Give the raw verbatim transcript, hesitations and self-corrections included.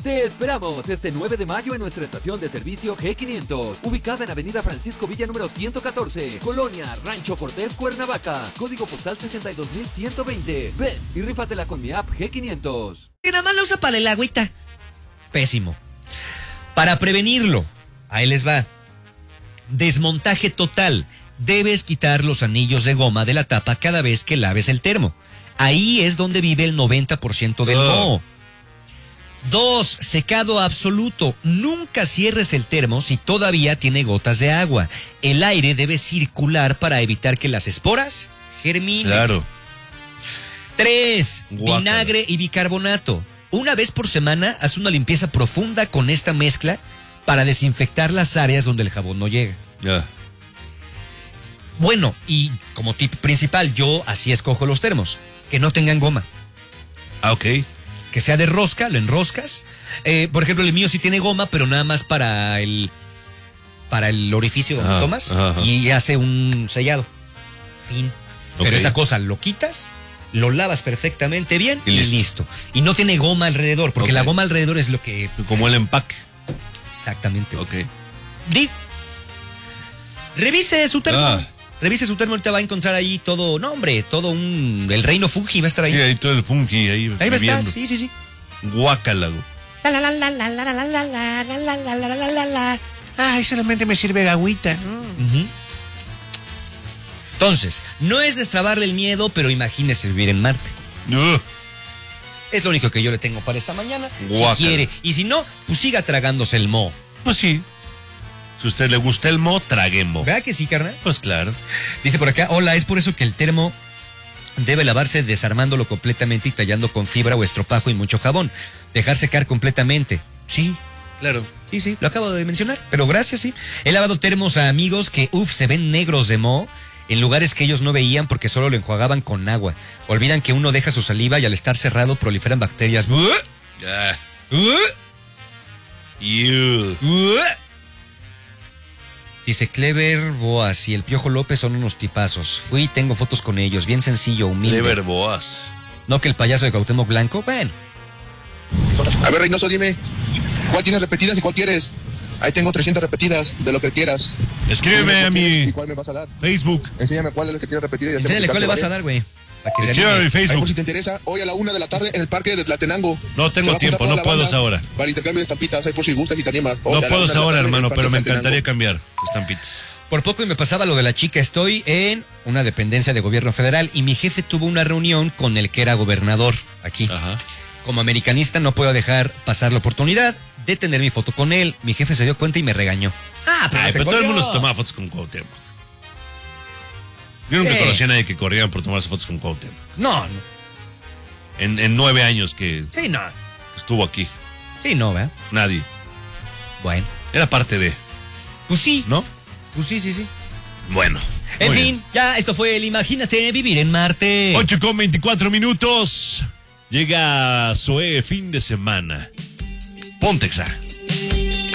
Te esperamos este nueve de mayo en nuestra estación de servicio G quinientos, ubicada en Avenida Francisco Villa número ciento catorce, Colonia Rancho Cortés, Cuernavaca, código postal sesenta y dos mil ciento veinte. Ven y rífatela con mi app G quinientos. Que nada más la usa para el agüita. Pésimo. Para prevenirlo, ahí les va. Desmontaje total. Debes quitar los anillos de goma de la tapa cada vez que laves el termo. Ahí es donde vive el noventa por ciento del moho. Dos, secado absoluto. Nunca cierres el termo si todavía tiene gotas de agua. El aire debe circular para evitar que las esporas germinen. Claro. Tres, Guácala. vinagre y bicarbonato. Una vez por semana, haz una limpieza profunda con esta mezcla para desinfectar las áreas donde el jabón no llega. Ya. Bueno, y como tip principal, yo así escojo los termos. Que no tengan goma. Ah, ok. Que sea de rosca, lo enroscas. Eh, por ejemplo, el mío sí tiene goma, pero nada más para el para el orificio donde Ajá, tomas. ajá, ajá. Y hace un sellado. Fin. Pero Ok. esa cosa lo quitas, lo lavas perfectamente bien Y y, listo. listo. Y no tiene goma alrededor, porque Ok. la goma alrededor es lo que... Como el empaque. Exactamente. Ok. Di. Revise su termo. Ah. Revise su termo, ahorita va a encontrar ahí todo, no hombre, todo un... El reino fungi va a estar ahí. Sí, ahí todo el fungi ahí. Ahí va a estar, viviendo. sí, sí, sí. Guácala, güey. La la la la la la la la la la la la la la la la la. Ay, solamente me sirve agüita. Ujú. Entonces, no es destrabarle el miedo, pero imagínese vivir en Marte. Uh, Es lo único que yo le tengo para esta mañana. Guácala. Si quiere. Y si no, pues siga tragándose el moho. Pues sí. Si a usted le gusta el mo, trague mo. ¿Verdad que sí, carnal? Pues claro. Dice por acá, hola, es por eso que el termo debe lavarse desarmándolo completamente y tallando con fibra o estropajo y mucho jabón. Dejar secar completamente. Sí, Claro. sí, sí, lo acabo de mencionar, pero gracias, sí. He lavado termos a amigos que, uff, se ven negros de moho en lugares que ellos no veían porque solo lo enjuagaban con agua. Olvidan que uno deja su saliva y al estar cerrado proliferan bacterias. ¡Uh! Ya. ¡Uh! You. ¡Uh! Dice Clever Boas y el Piojo López son unos tipazos. Fui y tengo fotos con ellos, bien sencillo, humilde. Clever Boas. No que el payaso de Cuauhtémoc Blanco, bueno. A ver, Reynoso, dime, ¿cuál tienes repetidas y cuál quieres? Ahí tengo trescientas repetidas, de lo que quieras. Escríbeme Dime a cuál quieres mi ¿Y cuál me vas a dar? Facebook. Enséñame cuál es la que tienes repetida. y hacemos Enséñale el cuál le vas a cálculo, dar, güey. Para que se Escríbeme a mi anime. ¿vale? Ahí por Facebook. si te interesa, hoy a la una de la tarde en el parque de Tlatenango. No Se tengo va a tiempo, juntar no toda la puedo banda ahora. Para intercambio de estampitas, ahí por si gustas y te animas. Hoy No a la puedo una de la ahora, tarde en el hermano, parque pero de me Tlatenango. encantaría cambiar estampitas. Por poco y me pasaba lo de la chica. Estoy en una dependencia de gobierno federal y mi jefe tuvo una reunión con el que era gobernador aquí. Ajá. Como americanista no puedo dejar pasar la oportunidad de tener mi foto con él. Mi jefe se dio cuenta y me regañó. Ah, Ay, pero te todo el mundo corrió. se tomaba fotos con Cuauhtémoc. Yo nunca Sí. conocí a nadie que corría por tomarse fotos con Cuauhtémoc. No, no. En, en nueve años que Sí, no. estuvo aquí, Sí, no, ¿verdad? nadie. Bueno. Era parte de, Pues sí. ¿no? Pues sí, sí, sí. Bueno. En muy fin, bien. ya esto fue el Imagínate Vivir en Marte. ocho con veinticuatro minutos. Llega Zoé fin de semana. Pontexa.